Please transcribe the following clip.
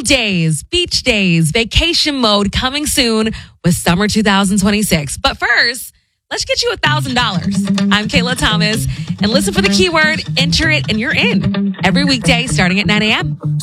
days, beach days, vacation mode coming soon with summer 2026. But first, let's get you $1,000. I'm Kayla Thomas, and listen for the keyword, enter it, and you're in. Every weekday starting at 9 a.m.